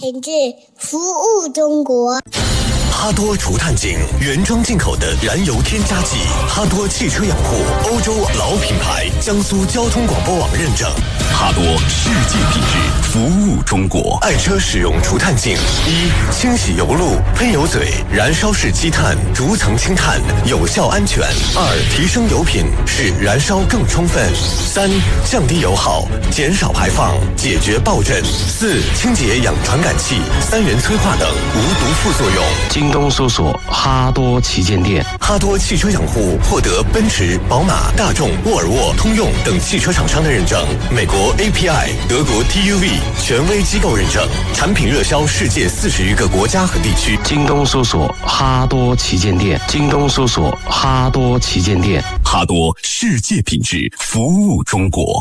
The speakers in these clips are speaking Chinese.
品质，服务中国。 哈多除碳井原装进口的燃油添加剂，哈多汽车养护欧洲老品牌，江苏交通广播网认证。哈多世界品质，服务中国。爱车使用除碳井：一、清洗油路、喷油嘴，燃烧式积碳，逐层清碳，有效安全；二、提升油品，使燃烧更充分；三、降低油耗，减少排放，解决爆震；四、清洁氧传感器、三元催化等无毒副作用。 京东搜索哈多旗舰店。 哈多汽车养护获得奔驰、宝马、大众、沃尔沃、通用等汽车厂商的认证，美国 API、德国 TUV 权威机构认证，产品热销世界40余个国家和地区。 京东搜索哈多旗舰店。京东搜索哈多旗舰店。 哈多世界品质，服务中国。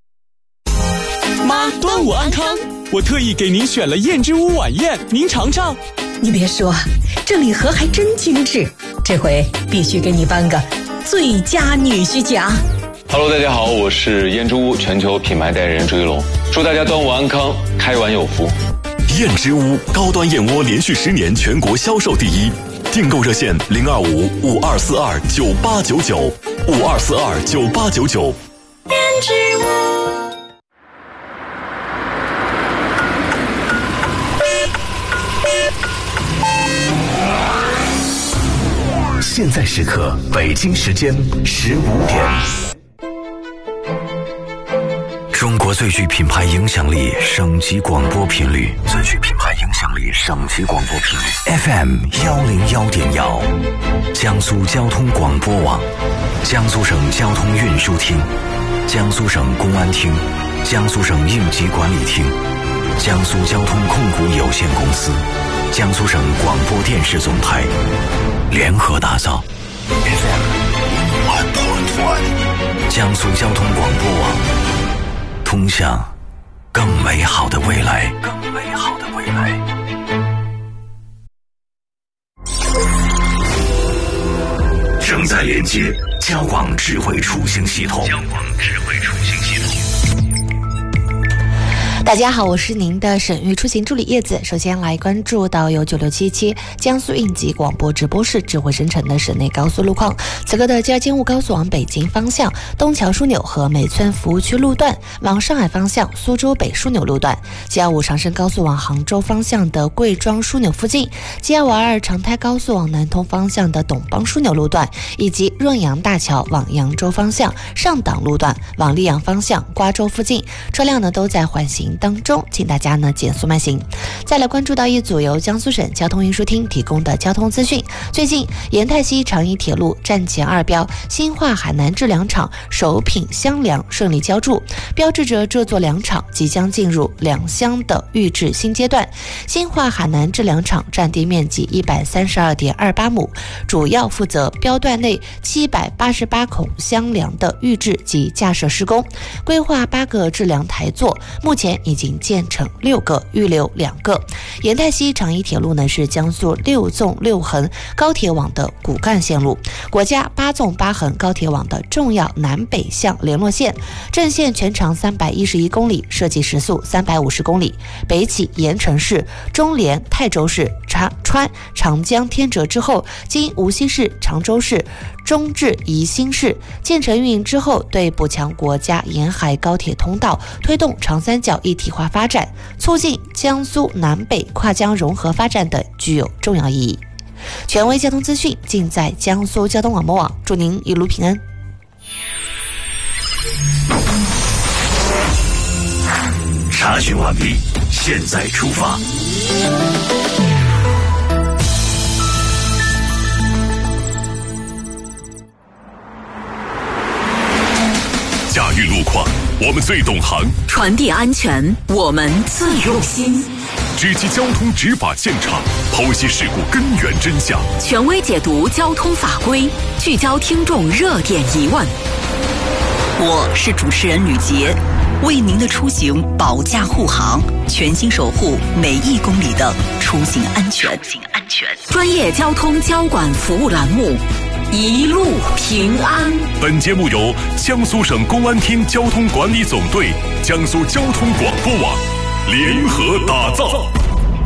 妈，端午安康！我特意给您选了燕之屋晚宴，您尝尝。 你别说，这礼盒还真精致，这回必须给你颁个最佳女婿奖。 Hello， 大家好，我是燕之屋全球品牌代言人朱一龙，祝大家端午安康，开碗有福。 燕之屋高端燕窝连续10年全国销售第一，订购热线025-5242-9899，5242-9899。 燕之屋。 现在时刻，北京时间15点。中国最具品牌影响力省级广播频率，最具品牌影响力省级广播频率 FM 101.1，江苏交通广播网，江苏省交通运输厅，江苏省公安厅，江苏省应急管理厅，江苏交通控股有限公司，江苏省广播电视总台联合打造 FM 101.1，江苏交通广播网，通向更美好的未来。更美好的未来。正在连接交广智慧出行系统。 大家好，我是您的省域出行助理叶子。首先来关注到由9677江苏应急广播直播室智慧生成的省内高速路况。此刻的嘉金沪高速往北京方向东桥枢纽和美村服务区路段，往上海方向苏州北枢纽路段，G25长深高速往杭州方向的贵庄枢纽附近，G252长泰高速往南通方向的董邦枢纽路段，以及润扬大桥往扬州方向上党路段往溧阳方向瓜州附近，车辆呢都在缓行当中，请大家呢减速慢行。再来关注到一组由江苏省交通运输厅提供的交通资讯。最近盐泰西长宜铁路站前2标新化海南制粮场首品箱粮顺利浇筑，标志着这座粮场即将进入粮箱的预制新阶段。新化海南制粮场占地面积132.28亩，主要负责标段内788孔箱粮的预制及架设施工，规划8个制粮台座，目前已经建成6个，预留2个。盐泰西长宜铁路呢是江苏6纵6横高铁网的骨干线路，国家8纵8横高铁网的重要南北向联络线，正线全长311公里，设计时速350公里，北起盐城市，中连泰州市，穿长江天泽之后，经无锡市、常州市，中至宜兴市，建成运营之后，对补强国家沿海高铁通道，推动长三角一体化发展，促进江苏南北跨江融合发展等具有重要意义。权威交通资讯尽在江苏交通广播网，祝您一路平安。 查询完毕，现在出发。驾驭路况，我们最懂行； 传递安全，我们最用心。 直击交通执法现场，剖析事故根源真相， 权威解读交通法规，聚焦听众热点疑问。我是主持人吕杰，为您的出行保驾护航，全心守护每1公里的出行安全。专业交通交管服务栏目，一路平安。 本节目由江苏省公安厅交通管理总队、江苏交通广播网联合打造。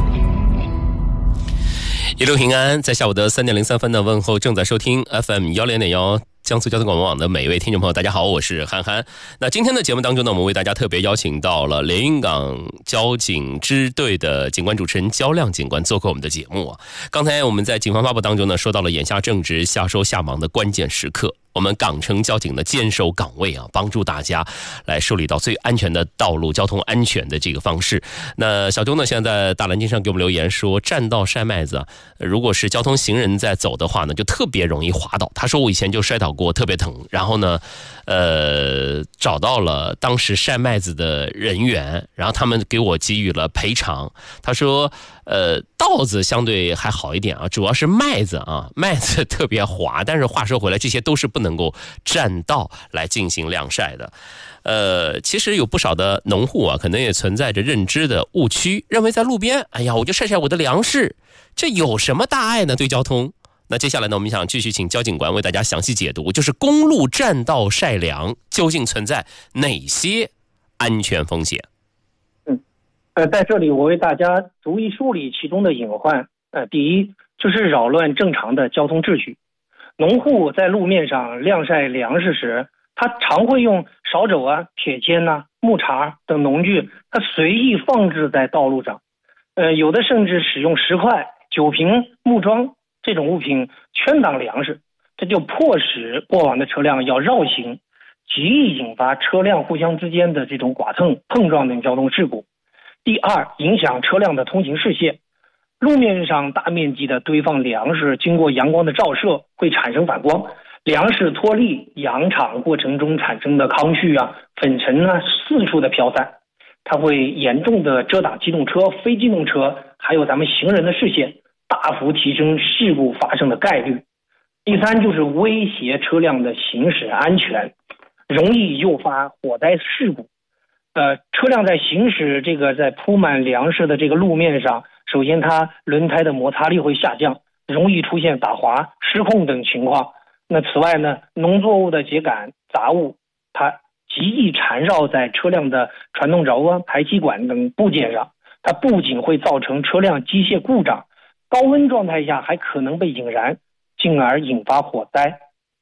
一路平安，在下午的3点03分的问候正在收听 FM 100.1江苏交通广播网的每一位听众朋友，大家好，我是憨憨。那今天的节目当中呢，我们为大家特别邀请到了连云港交警支队的警官主持人焦亮警官做客我们的节目啊。刚才我们在警方发布当中呢，说到了眼下正值夏收夏忙的关键时刻，我们港城交警的坚守岗位啊，帮助大家来树立到最安全的道路交通安全的这个方式。那小周呢，现在在大蓝鲸上给我们留言说，占道晒麦子啊，如果是交通行人在走的话呢，就特别容易滑倒。他说我以前就摔倒过，特别疼。然后呢，找到了当时晒麦子的人员，然后他们给我给予了赔偿。他说，稻子相对还好一点啊，主要是麦子啊，麦子特别滑。但是话说回来，这些都是不能够占道来进行晾晒的。其实有不少的农户啊，可能也存在着认知的误区，认为在路边，哎呀，我就晒晒我的粮食，这有什么大碍呢？对交通。那接下来呢，我们想继续请交警官为大家详细解读，就是公路占道晒粮究竟存在哪些安全风险？ 在这里我为大家逐一梳理其中的隐患。第一就是扰乱正常的交通秩序。农户在路面上晾晒粮食时，他常会用扫帚啊、铁锨啊、木茬等农具，他随意放置在道路上。有的甚至使用石块、酒瓶、木桩这种物品圈挡粮食，这就迫使过往的车辆要绕行，极易引发车辆互相之间的这种剐蹭、碰撞等交通事故。第二，影响车辆的通行视线。路面上大面积的堆放粮食，经过阳光的照射会产生反光，粮食脱粒扬场过程中产生的糠絮啊、粉尘啊四处的飘散，它会严重的遮挡机动车、非机动车还有咱们行人的视线，大幅提升事故发生的概率。第三就是威胁车辆的行驶安全，容易诱发火灾事故。车辆在行驶在铺满粮食的这个路面上，首先它轮胎的摩擦力会下降，容易出现打滑、失控等情况。那此外呢，农作物的秸秆、杂物，它极易缠绕在车辆的传动轴啊、排气管等部件上，它不仅会造成车辆机械故障，高温状态下还可能被引燃，进而引发火灾。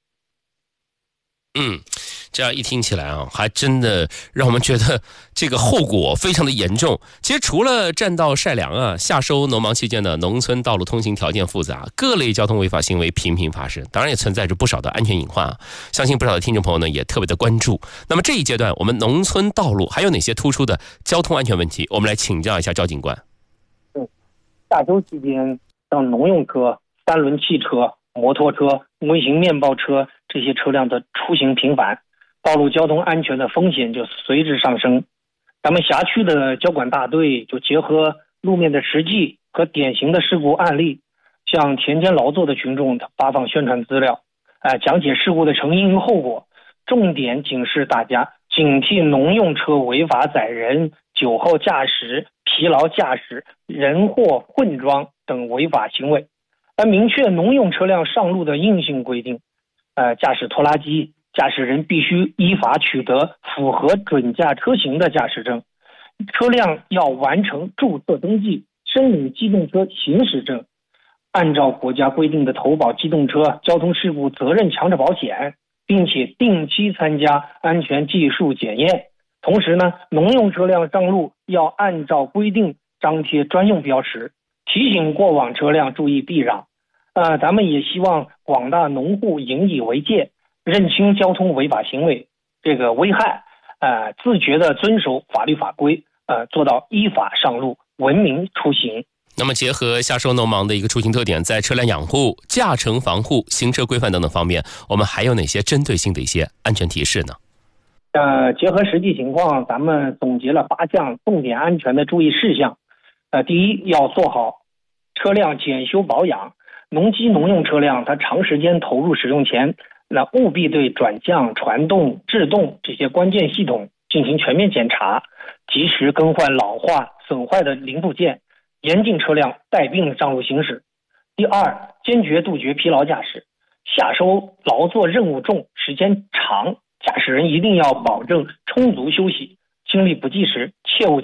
这样一听起来啊，还真的让我们觉得这个后果非常的严重。其实除了占道晒粮啊，夏收农忙期间的农村道路通行条件复杂，各类交通违法行为频频发生，当然也存在着不少的安全隐患啊。相信不少的听众朋友呢也特别的关注。那么这一阶段，我们农村道路还有哪些突出的交通安全问题？我们来请教一下交警官。 夏收期间，像农用车、三轮汽车、摩托车、微型面包车这些车辆的出行频繁，道路交通安全的风险就随之上升。咱们辖区的交管大队就结合路面的实际和典型的事故案例，向田间劳作的群众发放宣传资料，讲解事故的成因与后果，重点警示大家警惕农用车违法载人、酒后驾驶、疲劳驾驶、人货混装等违法行为，明确农用车辆上路的硬性规定。驾驶拖拉机驾驶人必须依法取得符合准驾车型的驾驶证，车辆要完成注册登记，申领机动车行驶证，按照国家规定的投保机动车交通事故责任强制保险，并且定期参加安全技术检验。同时呢，农用车辆上路要按照规定张贴专用标识，提醒过往车辆注意避让。咱们也希望广大农户引以为戒，认清交通违法行为这个危害，自觉地遵守法律法规，做到依法上路，文明出行。 那么结合夏收农忙的一个出行特点，在车辆养护、驾乘防护、行车规范等等方面，我们还有哪些针对性的一些安全提示呢？ 结合实际情况，咱们总结了8项重点安全的注意事项。第一，要做好车辆检修保养。农机农用车辆它长时间投入使用前，那务必对转向、传动、制动这些关键系统进行全面检查，及时更换老化损坏的零部件，严禁车辆带病上路行驶。第二，坚决杜绝疲劳驾驶。夏收劳作任务重，时间长，驾驶人一定要保证充足休息，精力不济时切勿